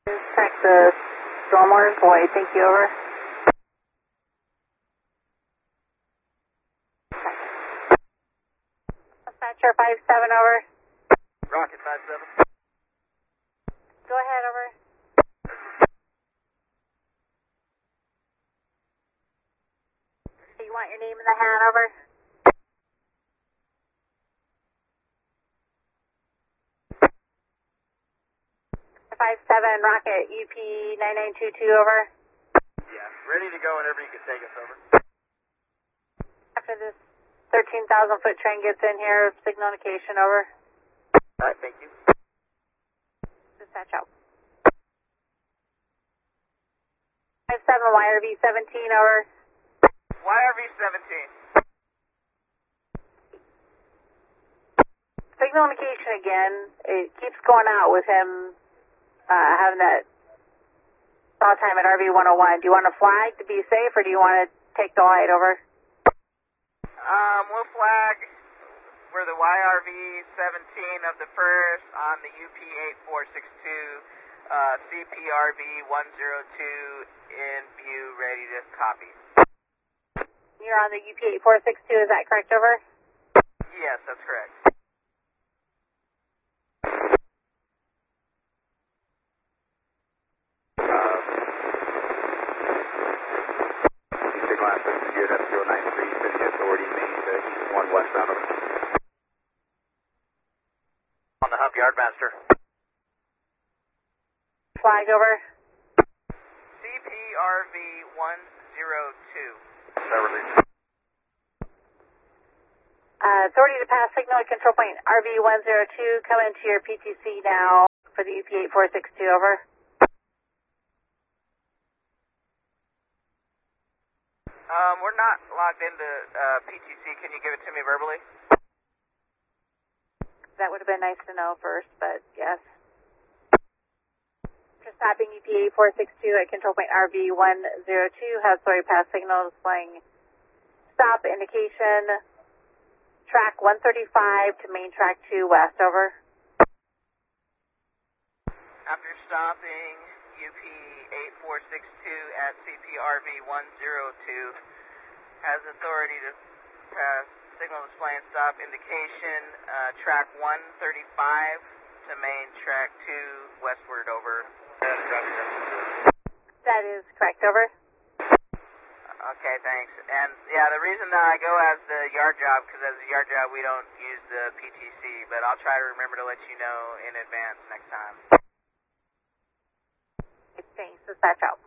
Texas, Stormwater Void, thank you, over. Dispatcher 57, over. Rocket 57. Go ahead, over. So you want your name in the hat, over? Five seven Rocket UP 9922, over. Yeah, ready to go whenever you can take us, over. After this 13,000 foot train gets in here, signal indication, over. Alright, thank you. Dispatch out. 57 YRV 17, over. YRV 17. Signal indication again. It keeps going out with him having that stall time at RV 101. Do you want to flag to be safe, or do you want to take the light, over? We'll flag. We're the YRV 17 of the first on the UP 8462, CPRV 102 in view, ready to copy. You're on the UP 8462, is that correct, over? Yes, that's correct. Authority, Main to East 1 westbound, over. On the hump, Yardmaster. Flag, over. CPRV 102. Authority to pass signal at control point RV 102, come into your PTC now for the UP 8462, over. We're not logged into PTC. Can you give it to me verbally? That would have been nice to know first, but yes. Just stopping UP 8462 at control point RV 102, has authority pass signal displaying stop indication, track 135 to main track 2 west, over. After stopping UP 8462 at CPRV 102, has authority to pass signal display and stop indication, track 135 to main track 2 westward, over. That is correct, over. Okay, thanks. And yeah, the reason that I go as the yard job, because as a yard job we don't use the PTC, but I'll try to remember to let you know in advance next time. Thanks, dispatch out.